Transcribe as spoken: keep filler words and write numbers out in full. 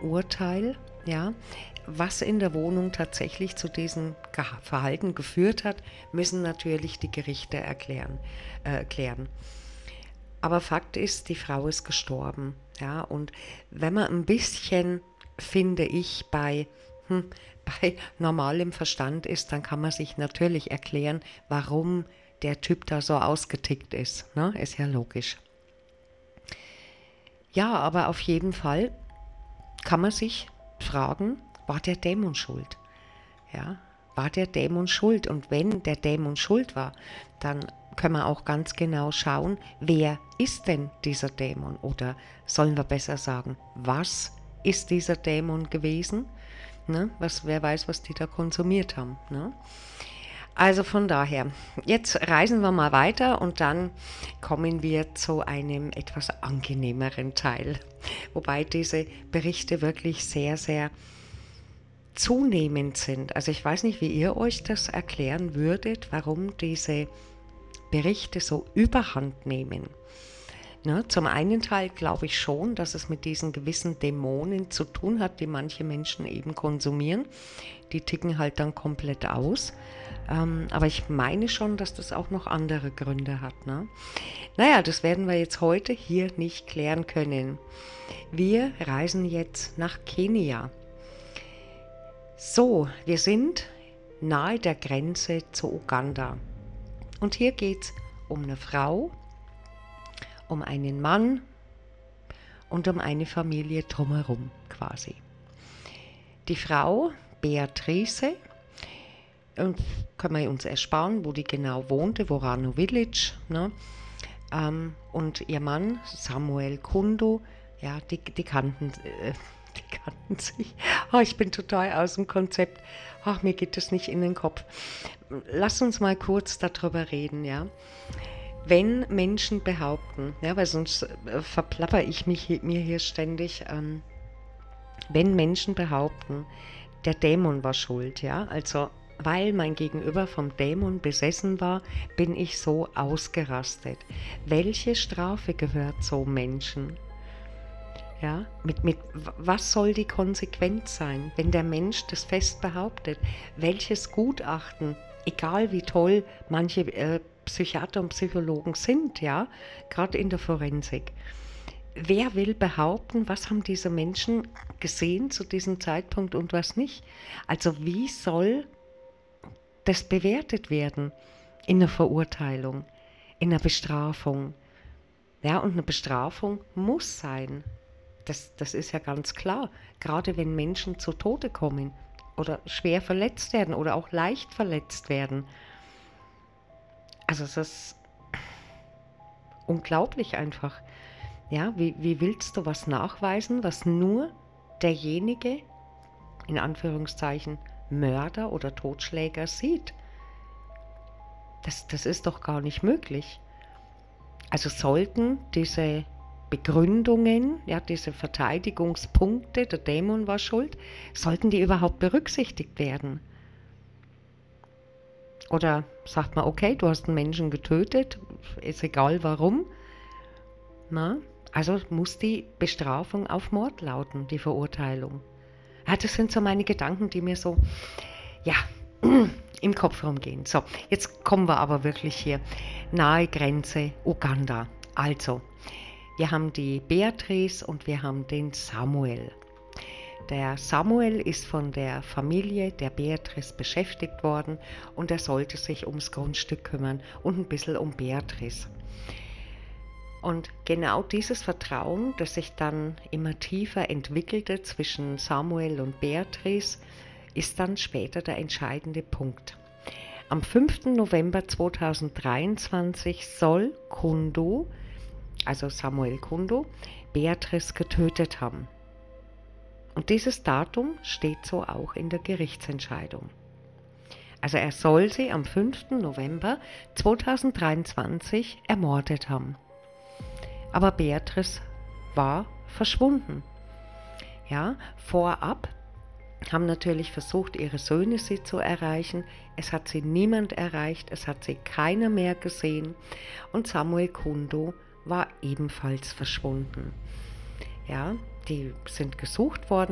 Urteil, ja. Was in der Wohnung tatsächlich zu diesem Ge- Verhalten geführt hat, müssen natürlich die Gerichte erklären, äh, erklären. Aber Fakt ist, die Frau ist gestorben. Ja, und wenn man ein bisschen, finde ich, bei, hm, bei normalem Verstand ist, dann kann man sich natürlich erklären, warum der Typ da so ausgetickt ist. Ne? Ist ja logisch. Ja, aber auf jeden Fall kann man sich fragen, war der Dämon schuld? Ja, war der Dämon schuld? Und wenn der Dämon schuld war, dann können wir auch ganz genau schauen, wer ist denn dieser Dämon? Oder sollen wir besser sagen, was ist dieser Dämon gewesen? Ne? Was, wer weiß, was die da konsumiert haben. Ne? Also von daher, jetzt reisen wir mal weiter und dann kommen wir zu einem etwas angenehmeren Teil. Wobei diese Berichte wirklich sehr, sehr zunehmend sind. Also ich weiß nicht, wie ihr euch das erklären würdet, warum diese Berichte so überhand nehmen. Ne, zum einen Teil glaube ich schon, dass es mit diesen gewissen Dämonen zu tun hat, die manche Menschen eben konsumieren. Die ticken halt dann komplett aus. Ähm, aber ich meine schon, dass das auch noch andere Gründe hat. Ne? Naja, das werden wir jetzt heute hier nicht klären können. Wir reisen jetzt nach Kenia. So, wir sind nahe der Grenze zu Uganda. Und hier geht es um eine Frau, um einen Mann und um eine Familie drumherum quasi. Die Frau, Beatrice, und können wir uns ersparen, wo die genau wohnte, Vorano Village, ne? Ähm, und ihr Mann, Samuel Kundu, ja, die, die kannten äh, Die kannten sich. Oh, ich bin total aus dem Konzept. Ach, mir geht das nicht in den Kopf. Lass uns mal kurz darüber reden, ja. Wenn Menschen behaupten, ja, weil sonst äh, verplapper ich mich hier, mir hier ständig, ähm, wenn Menschen behaupten, der Dämon war schuld, ja, also weil mein Gegenüber vom Dämon besessen war, bin ich so ausgerastet. Welche Strafe gehört so Menschen? Ja, mit, mit, was soll die Konsequenz sein, wenn der Mensch das fest behauptet? Welches Gutachten, egal wie toll manche äh, Psychiater und Psychologen sind, ja, gerade in der Forensik. Wer will behaupten, was haben diese Menschen gesehen zu diesem Zeitpunkt und was nicht? Also wie soll das bewertet werden in der Verurteilung, in der Bestrafung? Ja, und eine Bestrafung muss sein. Das, das ist ja ganz klar, gerade wenn Menschen zu Tode kommen oder schwer verletzt werden oder auch leicht verletzt werden. Also es ist unglaublich einfach. Ja, wie, wie willst du was nachweisen, was nur derjenige, in Anführungszeichen, Mörder oder Totschläger sieht? Das, das ist doch gar nicht möglich. Also sollten diese Begründungen, ja, diese Verteidigungspunkte, der Dämon war schuld, sollten die überhaupt berücksichtigt werden? Oder sagt man, okay, du hast einen Menschen getötet, ist egal warum. Na, also muss die Bestrafung auf Mord lauten, die Verurteilung. Ja, das sind so meine Gedanken, die mir so, ja, im Kopf rumgehen. So, jetzt kommen wir aber wirklich hier nahe Grenze Uganda. Also, wir haben die Beatrice und wir haben den Samuel. Der Samuel ist von der Familie der Beatrice beschäftigt worden und er sollte sich ums Grundstück kümmern und ein bisschen um Beatrice. Und genau dieses Vertrauen, das sich dann immer tiefer entwickelte zwischen Samuel und Beatrice, ist dann später der entscheidende Punkt. Am fünften November zweitausenddreiundzwanzig soll Kundu, also Samuel Kundu, Beatrice getötet haben. Und dieses Datum steht so auch in der Gerichtsentscheidung. Also er soll sie am fünften November zweitausenddreiundzwanzig ermordet haben. Aber Beatrice war verschwunden. Ja, vorab haben natürlich versucht, ihre Söhne sie zu erreichen. Es hat sie niemand erreicht, es hat sie keiner mehr gesehen. Und Samuel Kundu war ebenfalls verschwunden. Ja, die sind gesucht worden.